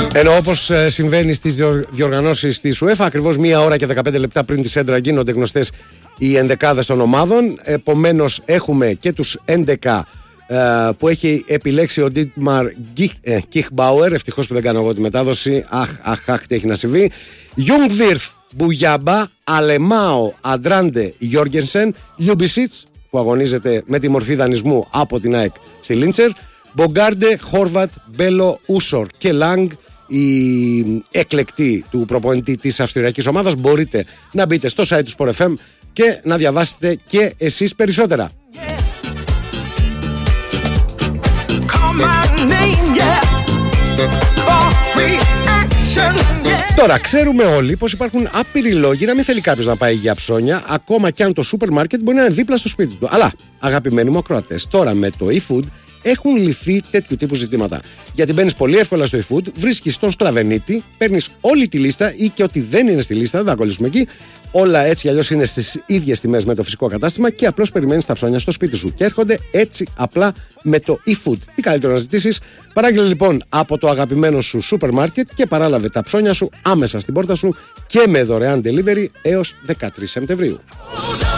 Ενώ όπως συμβαίνει στις διοργανώσεις της UEFA, ακριβώς 1 ώρα και 15 λεπτά πριν τη σέντρα γίνονται γνωστές οι ενδεκάδες των ομάδων. Επομένως έχουμε και τους 11 που έχει επιλέξει ο Ντίτμαρ Κιχμπάουερ. Ευτυχώς που δεν κάνω εγώ τη μετάδοση. Αχ, τι έχει να συμβεί. Γιούγκβιρθ Μπουγιάμπα, Αλεμάο Αντράντε Γιόργενσεν, Λιούμπισιτς που αγωνίζεται με τη μορφή δανεισμού από την ΑΕΚ στη Λίντσερ, Μπογκάρντε, Χόρβατ, Μπέλο, Ούσορ και Λάγκ, η εκλεκτή του προπονητή της αυστριακής ομάδας. Μπορείτε να μπείτε στο site του Sport FM και να διαβάσετε και εσείς περισσότερα. Τώρα, ξέρουμε όλοι πως υπάρχουν άπειροι λόγοι να μην θέλει κάποιος να πάει για ψώνια, ακόμα κι αν το σούπερ μάρκετ μπορεί να είναι δίπλα στο σπίτι του. Αλλά, αγαπημένοι μου ακροατές, τώρα με το eFood έχουν λυθεί τέτοιου τύπου ζητήματα. Γιατί μπαίνεις πολύ εύκολα στο eFood, βρίσκεις τον σκλαβενίτη, παίρνεις όλη τη λίστα ή και ό,τι δεν είναι στη λίστα, δεν θα κολλήσουμε εκεί. Όλα έτσι κι αλλιώς είναι στις ίδιες τιμές με το φυσικό κατάστημα και απλώς περιμένεις τα ψώνια στο σπίτι σου. Και έρχονται έτσι απλά με το eFood. Τι καλύτερο να ζητήσεις? Παράγγειλε λοιπόν από το αγαπημένο σου σούπερ μάρκετ και παράλαβε τα ψώνια σου άμεσα στην πόρτα σου και με δωρεάν delivery έως 13 Σεπτεμβρίου.